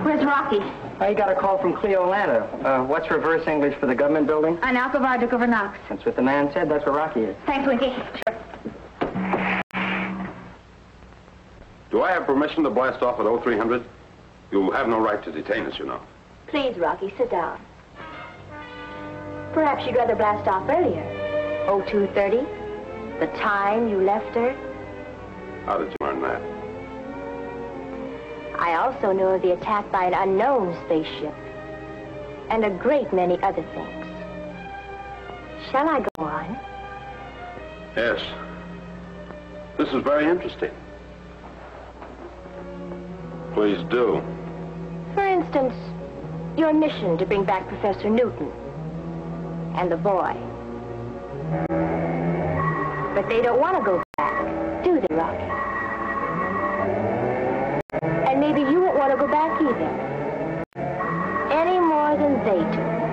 Where's Rocky? I got a call from Cleo Lana. What's reverse English for the government building? An Alcovar de Gouvernance. That's what the man said. That's where Rocky is. Thanks, Winky. Sure. Do I have permission to blast off at 0300? You have no right to detain us, you know. Please, Rocky, sit down. Perhaps you'd rather blast off earlier. 0230? The time you left Earth? How did you learn that? I also know of the attack by an unknown spaceship. And a great many other things. Shall I go on? Yes. This is very interesting. Please do. For instance, your mission to bring back Professor Newton and the boy. But they don't want to go back, do they, Rocky? And maybe you won't want to go back either. Any more than they do.